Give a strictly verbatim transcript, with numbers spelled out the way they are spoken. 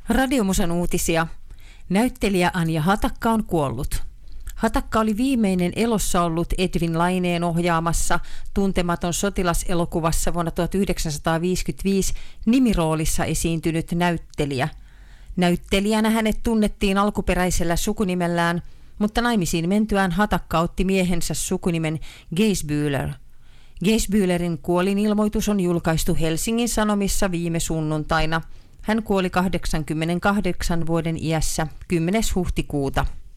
Radiomusan uutisia. Näyttelijä Anja Hatakka on kuollut. Hatakka oli viimeinen elossa ollut Edwin Laineen ohjaamassa Tuntematon sotilas-elokuvassa vuonna tuhatyhdeksänsataaviisikymmentäviisi nimiroolissa esiintynyt näyttelijä. Näyttelijänä hänet tunnettiin alkuperäisellä sukunimellään, mutta naimisiin mentyään Hatakka otti miehensä sukunimen Geisbühler. Geisbühlerin kuolinilmoitus on julkaistu Helsingin Sanomissa viime sunnuntaina. Hän kuoli kahdeksankymmentäkahdeksan vuoden iässä kymmenes huhtikuuta.